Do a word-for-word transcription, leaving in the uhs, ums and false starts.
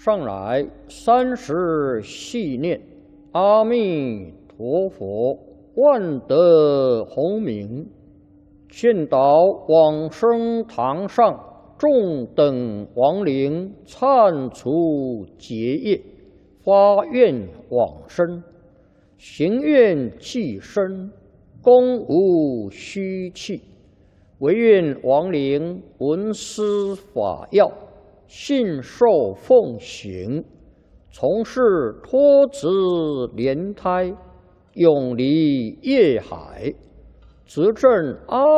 上来三十细念，阿弥陀佛，万德洪名，劝导往生堂上众等亡灵忏除结业，发愿往生，行愿济身，功无虚弃，唯愿亡灵闻思法要，信受奉行，从事脱子莲胎，永离业海，执政阿